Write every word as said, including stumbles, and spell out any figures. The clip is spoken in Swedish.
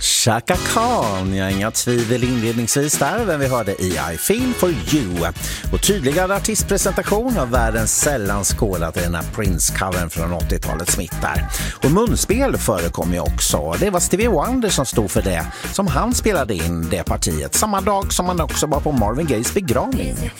Chaka Khan, jag har inga tvivel inledningsvis där, vem vi hörde i I Feel For You. Och tydligare artistpresentation av världens sällan skådat i den här Prince-covern från åttiotalets mitt där. Och munspel förekom ju också. Det var Stevie Wonder som stod för det, som han spelade in det partiet samma dag som han också var på Marvin Gayes begravning.